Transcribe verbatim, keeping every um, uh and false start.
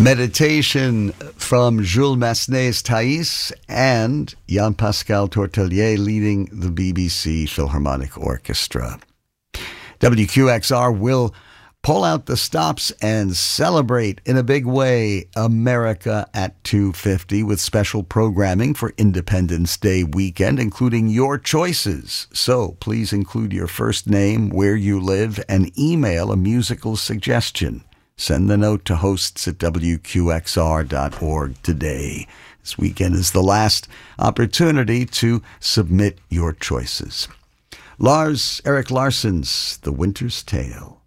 Meditation from Jules Massenet's Thais and Jean-Pascal Tortelier leading the B B C Philharmonic Orchestra. W Q X R will pull out the stops and celebrate in a big way America at two fifty with special programming for Independence Day weekend, including your choices. So please include your first name, where you live, and email a musical suggestion. Send the note to hosts at W Q X R dot org today. This weekend is the last opportunity to submit your choices. Lars Erik Larsson's The Winter's Tale.